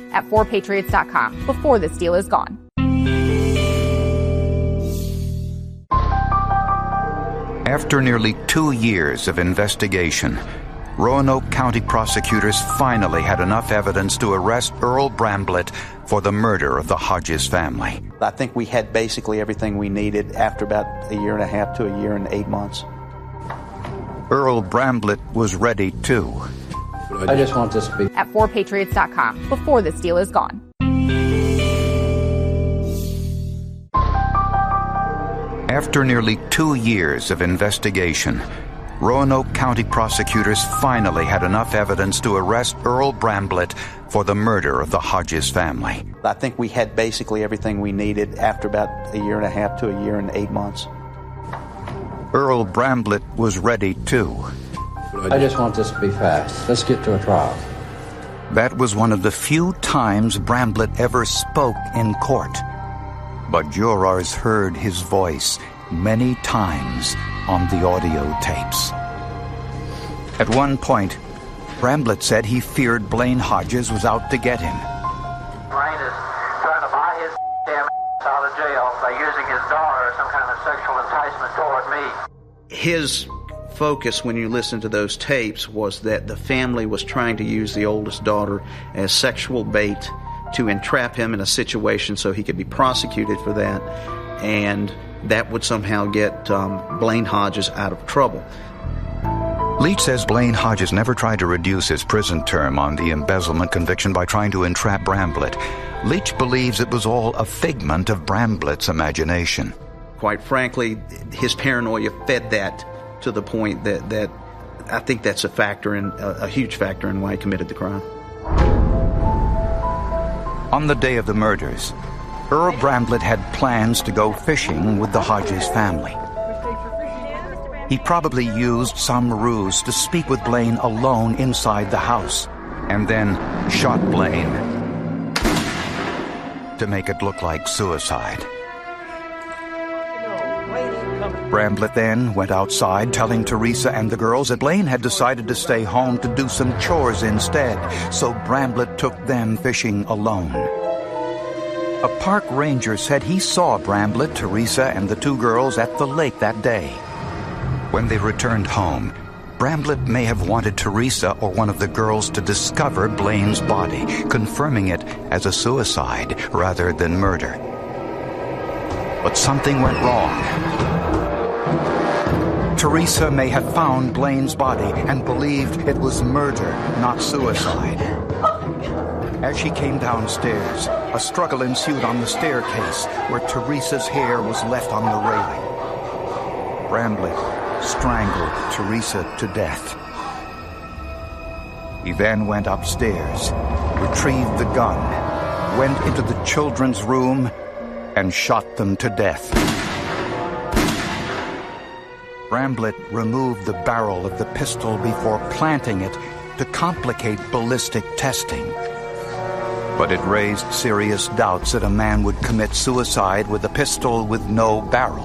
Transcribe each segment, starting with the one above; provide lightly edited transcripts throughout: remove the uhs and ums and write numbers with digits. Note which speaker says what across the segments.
Speaker 1: at 4patriots.com before this deal is gone.
Speaker 2: After nearly 2 years of investigation, Roanoke County prosecutors finally had enough evidence to arrest Earl Bramblett for the murder of the Hodges family.
Speaker 3: I think we had basically everything we needed after about a year and a half to a year and 8 months.
Speaker 2: Earl Bramblett was ready too.
Speaker 4: I just want this to be
Speaker 1: at 4patriots.com before this deal is gone.
Speaker 2: After nearly 2 years of investigation, Roanoke County prosecutors finally had enough evidence to arrest Earl Bramblett for the murder of the Hodges family.
Speaker 3: I think we had basically everything we needed after about a year and a half to a year and 8 months.
Speaker 2: Earl Bramblett was ready too.
Speaker 4: I just want this to be fast. Let's get to a trial.
Speaker 2: That was one of the few times Bramblett ever spoke in court. But jurors heard his voice many times on the audio tapes. At one point, Bramblett said he feared Blaine Hodges was out to get him.
Speaker 5: Blaine is trying to buy his damn out of jail by using his daughter as some kind of sexual enticement toward me.
Speaker 3: His focus when you listen to those tapes was that the family was trying to use the oldest daughter as sexual bait to entrap him in a situation so he could be prosecuted for that, and that would somehow get Blaine Hodges out of trouble.
Speaker 2: Leach says Blaine Hodges never tried to reduce his prison term on the embezzlement conviction by trying to entrap Bramblett. Leach believes it was all a figment of Bramblett's imagination.
Speaker 3: Quite frankly, his paranoia fed that to the point that I think that's a huge factor in why he committed the crime.
Speaker 2: On the day of the murders, Earl Bramblett had plans to go fishing with the Hodges family. He probably used some ruse to speak with Blaine alone inside the house, and then shot Blaine to make it look like suicide. Bramblett then went outside telling Teresa and the girls that Blaine had decided to stay home to do some chores instead, so Bramblett took them fishing alone. A park ranger said he saw Bramblett, Teresa, and the two girls at the lake that day. When they returned home, Bramblett may have wanted Teresa or one of the girls to discover Blaine's body, confirming it as a suicide rather than murder. But something went wrong. Teresa may have found Blaine's body and believed it was murder, not suicide. As she came downstairs, a struggle ensued on the staircase where Teresa's hair was left on the railing. Bramblett strangled Teresa to death. He then went upstairs, retrieved the gun, went into the children's room, and shot them to death. Bramblett removed the barrel of the pistol before planting it to complicate ballistic testing. But it raised serious doubts that a man would commit suicide with a pistol with no barrel.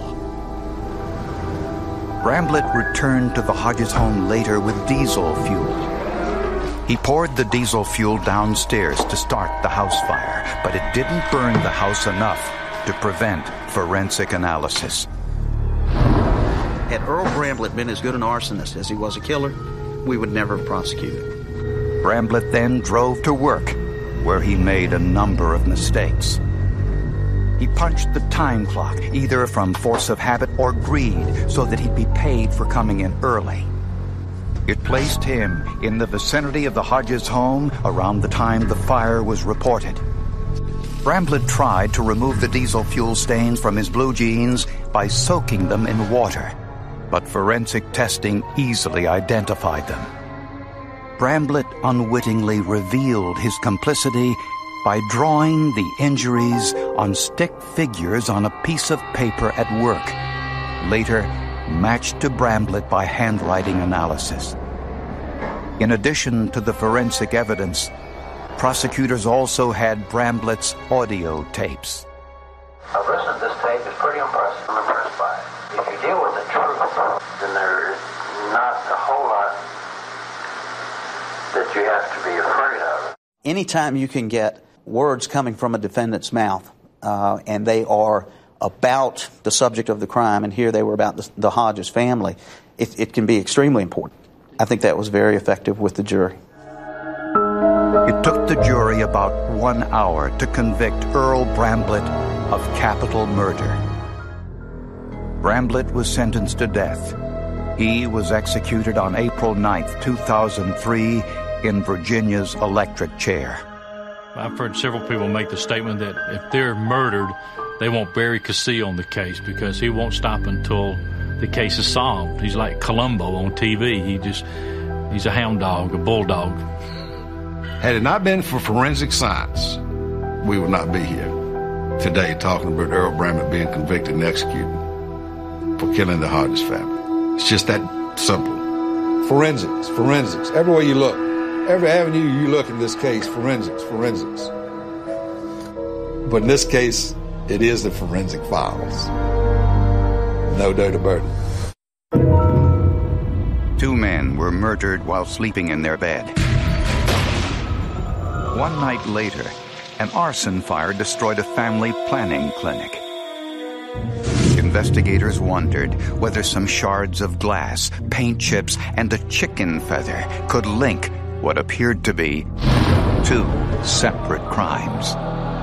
Speaker 2: Bramblett returned to the Hodges home later with diesel fuel. He poured the diesel fuel downstairs to start the house fire, but it didn't burn the house enough to prevent forensic analysis.
Speaker 3: Had Earl Bramblett been as good an arsonist as he was a killer, we would never have prosecuted.
Speaker 2: Bramblett then drove to work, where he made a number of mistakes. He punched the time clock, either from force of habit or greed, so that he'd be paid for coming in early. It placed him in the vicinity of the Hodges home around the time the fire was reported. Bramblett tried to remove the diesel fuel stains from his blue jeans by soaking them in water, but forensic testing easily identified them. Bramblett unwittingly revealed his complicity by drawing the injuries on stick figures on a piece of paper at work, later matched to Bramblett by handwriting analysis. In addition to the forensic evidence, prosecutors also had Bramblett's audio tapes.
Speaker 5: I've listened to this tape. It's pretty impressive. I'm impressed by it. If you deal with the truth, then there's not a whole lot that you have to be afraid of.
Speaker 3: Anytime you can get words coming from a defendant's mouth, and they are about the subject of the crime, and here they were about the Hodges family, it can be extremely important. I think that was very effective with the jury.
Speaker 2: It took the jury about 1 hour to convict Earl Bramblett of capital murder. Bramblett was sentenced to death. He was executed on April 9th, 2003, in Virginia's electric chair.
Speaker 6: I've heard several people make the statement that if they're murdered, they want Barry Castillo on the case because he won't stop until the case is solved. He's like Columbo on TV. He's a hound dog, a bulldog.
Speaker 7: Had it not been for forensic science, we would not be here today talking about Earl Bramblett being convicted and executed for killing the Hodges family. It's just that simple. Forensics. Everywhere you look, every avenue you look in this case, forensics. But in this case, it is the forensic files. No doubt about it.
Speaker 2: 2 men were murdered while sleeping in their bed. 1 night later, an arson fire destroyed a family planning clinic. Investigators wondered whether some shards of glass, paint chips, and a chicken feather could link what appeared to be 2 separate crimes.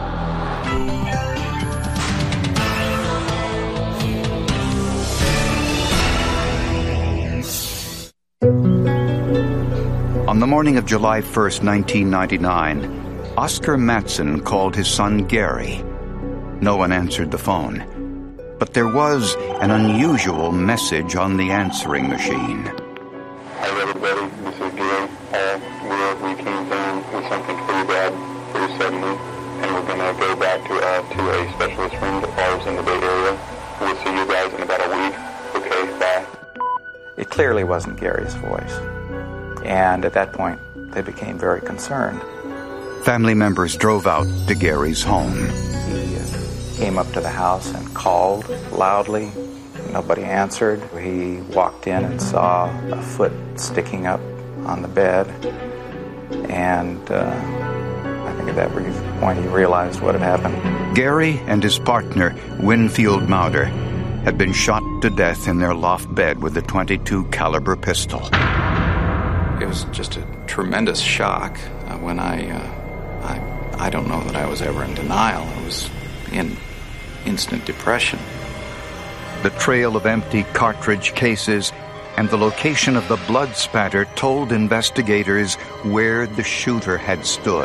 Speaker 2: On the morning of July 1st, 1999, Oscar Matson called his son Gary. No one answered the phone, but there was an unusual message on the answering machine.
Speaker 8: Hi everybody, this is Gary. We came down with something pretty bad, pretty suddenly, and we're going to go back to a specialist room that falls in the Bay Area. We'll see you guys in about a week. Okay, bye.
Speaker 9: It clearly wasn't Gary's voice. And at that point, they became very concerned.
Speaker 2: Family members drove out to Gary's home.
Speaker 9: He came up to the house and called loudly. Nobody answered. He walked in and saw a foot sticking up on the bed. And I think at that brief point he realized what had happened.
Speaker 2: Gary and his partner, Winfield Mauder, had been shot to death in their loft bed with a .22 caliber pistol.
Speaker 10: It was just a tremendous shock when I don't know that I was ever in denial. I was in instant depression.
Speaker 2: The trail of empty cartridge cases and the location of the blood spatter told investigators where the shooter had stood.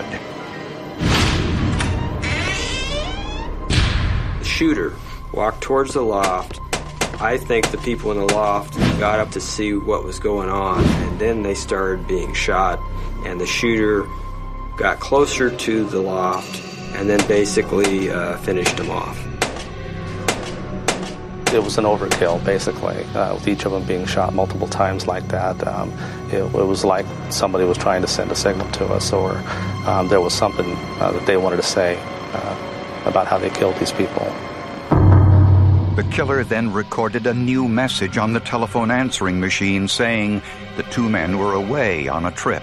Speaker 11: The shooter walked towards the loft. I think the people in the loft got up to see what was going on, and then they started being shot, and the shooter got closer to the loft and then basically finished them off.
Speaker 12: It was an overkill, basically, with each of them being shot multiple times like that. It was like somebody was trying to send a signal to us, or there was something that they wanted to say about how they killed these people.
Speaker 2: The killer then recorded a new message on the telephone answering machine saying the 2 men were away on a trip.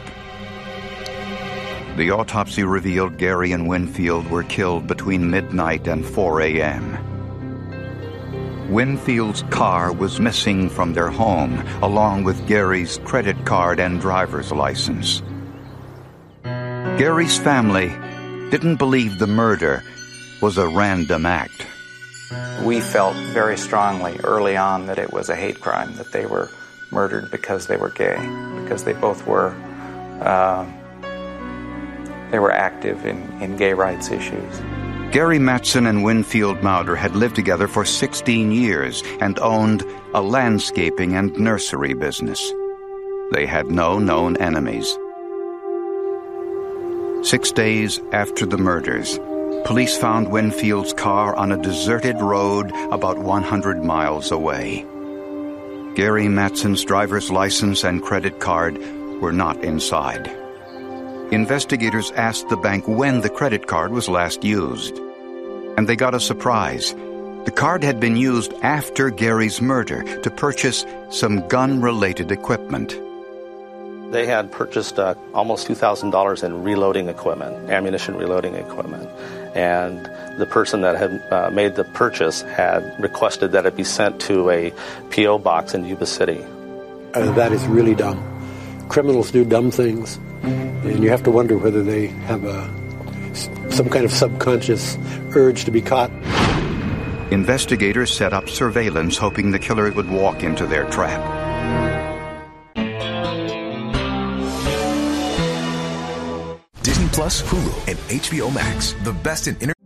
Speaker 2: The autopsy revealed Gary and Winfield were killed between midnight and 4 a.m. Winfield's car was missing from their home, along with Gary's credit card and driver's license. Gary's family didn't believe the murder was a random act.
Speaker 9: We felt very strongly early on that it was a hate crime, that they were murdered because they were gay, because they both were active in gay rights issues.
Speaker 2: Gary Matson and Winfield Mauder had lived together for 16 years and owned a landscaping and nursery business. They had no known enemies. 6 days after the murders, police found Winfield's car on a deserted road about 100 miles away. Gary Matson's driver's license and credit card were not inside. Investigators asked the bank when the credit card was last used, and they got a surprise. The card had been used after Gary's murder to purchase some gun-related equipment.
Speaker 12: They had purchased almost $2,000 in reloading equipment, ammunition reloading equipment. And the person that had made the purchase had requested that it be sent to a P.O. box in Yuba City.
Speaker 13: That is really dumb. Criminals do dumb things, and you have to wonder whether they have some kind of subconscious urge to be caught.
Speaker 2: Investigators set up surveillance, hoping the killer would walk into their trap.
Speaker 14: Disney Plus, Hulu, and HBO Max. The best in